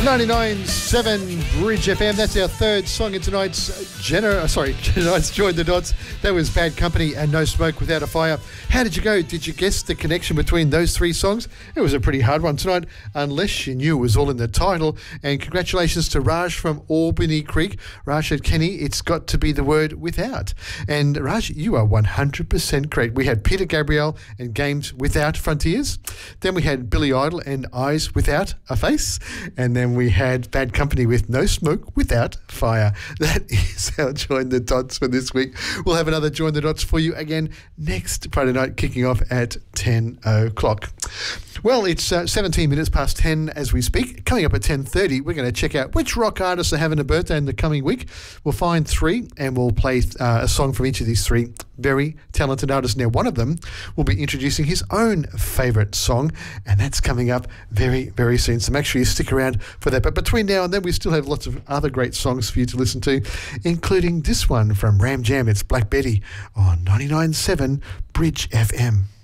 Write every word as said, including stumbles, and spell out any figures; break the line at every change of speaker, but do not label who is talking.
ninety-nine point seven Bridge F M. That's our third song in tonight's Gener- sorry, tonight's Join the Dots. That was Bad Company and No Smoke Without a Fire. How did you go? Did you guess the connection between those three songs? It was a pretty hard one tonight, unless you knew it was all in the title. And congratulations to Raj from Albany Creek. Raj said, Kenny, it's got to be the word without. And Raj, you are one hundred percent correct. We had Peter Gabriel and Games Without Frontiers. Then we had Billy Idol and Eyes Without a Face. And then we had Bad Company with No Smoke Without Fire. That is our Join the Dots for this week. We'll have another Join the Dots for you again next Friday night, kicking off at ten o'clock. Well, it's uh, seventeen minutes past ten as we speak. Coming up at ten thirty, we're going to check out which rock artists are having a birthday in the coming week. We'll find three and we'll play uh, a song from each of these three very talented artists. Now, one of them will be introducing his own favourite song, and that's coming up very, very soon. So make sure you stick around for that. But between now and then, we still have lots of other great songs for you to listen to, including this one from Ram Jam. It's Black Betty on ninety-nine point seven Bridge F M.